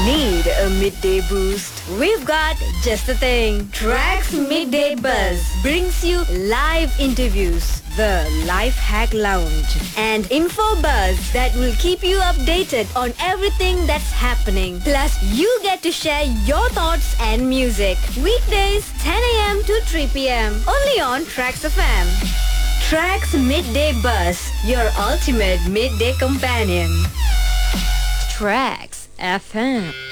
Need a midday boost? We've got just the thing. Tracks Midday Buzz brings you live interviews, the Life Hack Lounge, and info buzz that will keep you updated on everything that's happening. Plus, you get to share your thoughts and music. Weekdays, 10 a.m. to 3 p.m. Only on Tracks FM. Tracks Midday Buzz, your ultimate midday companion. Tracks FM.